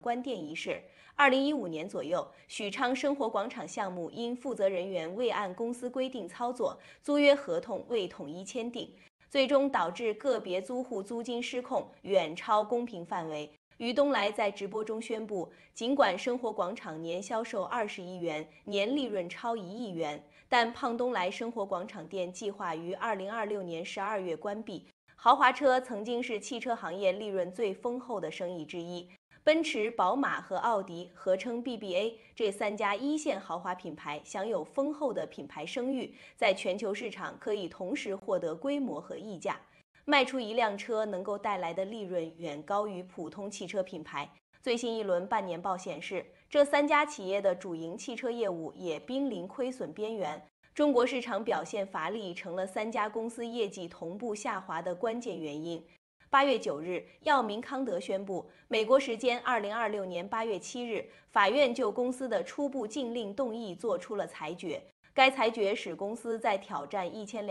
关店仪式。2015年左右，许昌生活广场项目因负责人员未按公司规定操作，租约合同未统一签订，最终导致个别租户租金失控，远超公平范围。于东来在直播中宣布，尽管生活广场年销售20亿元，年利润超1亿元，但胖东来生活广场店计划于2026年12月关闭。豪华车曾经是汽车行业利润最丰厚的生意之一。奔驰、宝马和奥迪合称 BBA， 这3家一线豪华品牌享有丰厚的品牌声誉，在全球市场可以同时获得规模和溢价。卖出一辆车能够带来的利润远高于普通汽车品牌。最新一轮半年报显示，这3家企业的主营汽车业务也濒临亏损边缘。中国市场表现乏力，成了3家公司业绩同步下滑的关键原因。8月9日，药明康德宣布，美国时间2026年8月7日，法院就公司的初步禁令动议作出了裁决。该裁决使公司在挑战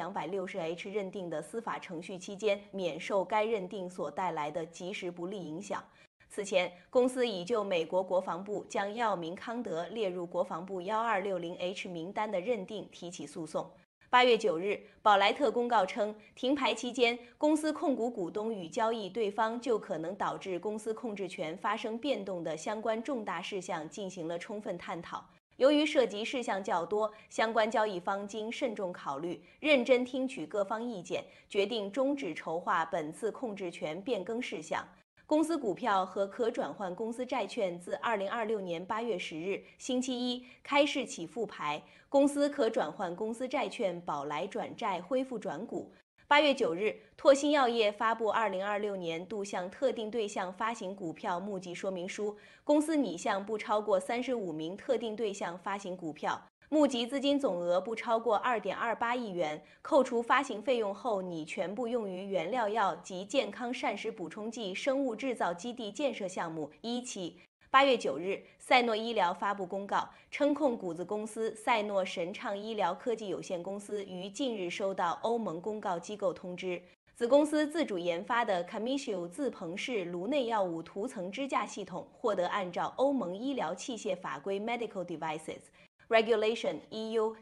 1260H 认定的司法程序期间，免受该认定所带来的即时不利影响。此前，公司已就美国国防部将药明康德列入国防部1260H 名单的认定提起诉讼。8月9日，宝莱特公告称，停牌期间，公司控股股东与交易对方就可能导致公司控制权发生变动的相关重大事项进行了充分探讨。由于涉及事项较多，相关交易方经慎重考虑，认真听取各方意见，决定终止筹划本次控制权变更事项。公司股票和可转换公司债券自2026年8月10日星期一开市起复牌，公司可转换公司债券宝来转债恢复转股。8月9日，拓新药业发布2026年度向特定对象发行股票募集说明书，公司拟向不超过35名特定对象发行股票，募集资金总额不超过2.28亿元，扣除发行费用后拟全部用于原料药及健康膳食补充剂生物制造基地建设项目1期。8月9日，赛诺医疗发布公告，称控股子公司赛诺神畅医疗科技有限公司于近日收到欧盟公告机构通知，子公司自主研发的 Camisio 自膨式颅内药物涂层支架系统获得按照欧盟医疗器械法规 Medical Devices Regulation EU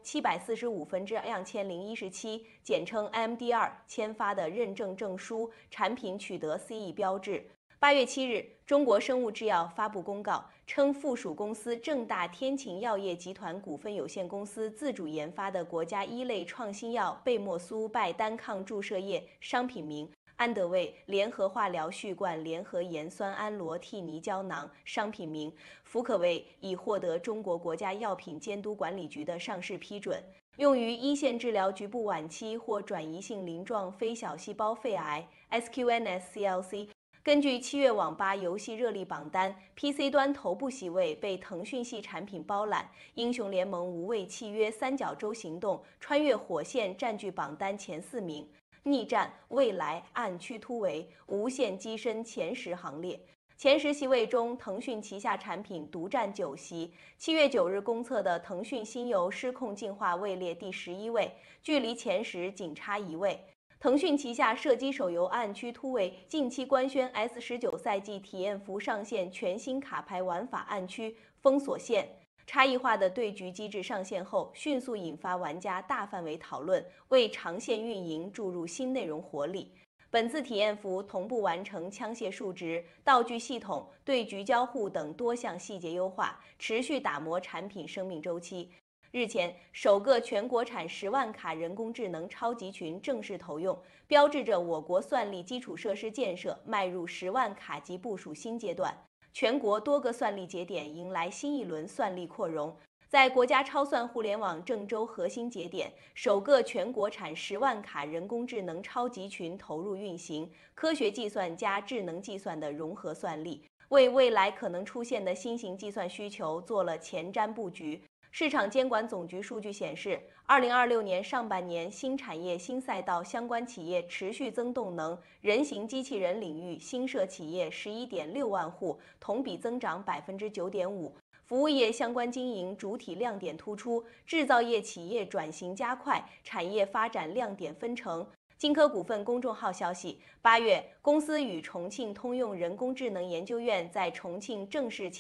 745/2017，简称 MDR 签发的认证证书，产品取得 CE 标志。8月7日，中国生物制药发布公告，称附属公司正大天晴药业集团股份有限公司自主研发的国家1类创新药贝莫苏拜单抗注射液商品名安德卫联合化疗续罐联合盐酸氨罗替尼胶囊商品名福可卫已获得中国国家药品监督管理局的上市批准，用于一线治疗局部晚期或转移性鳞状非小细胞肺癌 SQNSCLC。根据7月网吧游戏热力榜单 ，PC 端头部席位被腾讯系产品包揽，英雄联盟无畏契约三角洲行动、穿越火线占据榜单前4名，逆战、未来、暗区突围、无限跻身前10行列。前10席位中，腾讯旗下产品独占9席。7月9日公测的腾讯新游失控进化位列第11位，距离前10仅差1位。腾讯旗下射击手游《暗区突围》近期官宣 S19赛季体验服上线全新卡牌玩法暗区封锁线，差异化的对局机制上线后，迅速引发玩家大范围讨论，为长线运营注入新内容活力。本次体验服同步完成枪械数值、道具系统、对局交互等多项细节优化，持续打磨产品生命周期。日前，首个全国产10万卡人工智能超级群正式投用，标志着我国算力基础设施建设迈入10万卡级部署新阶段。全国多个算力节点迎来新一轮算力扩容。在国家超算互联网郑州核心节点，首个全国产10万卡人工智能超级群投入运行，科学计算加智能计算的融合算力，为未来可能出现的新型计算需求做了前瞻布局。市场监管总局数据显示，2026年上半年新产业新赛道相关企业持续增动能，人形机器人领域新设企业11.6万户，同比增长9.5%。服务业相关经营主体亮点突出，制造业企业转型加快，产业发展亮点纷呈。 金科股份公众号消息，8月，公司与重庆通用人工智能研究院在重庆正式